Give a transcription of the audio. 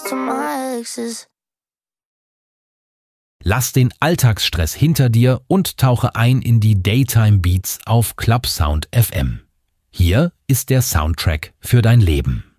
to my exes. Lass den Alltagsstress hinter dir und tauche ein in die Daytime Beats auf Club Sound FM. Hier ist der Soundtrack für dein Leben.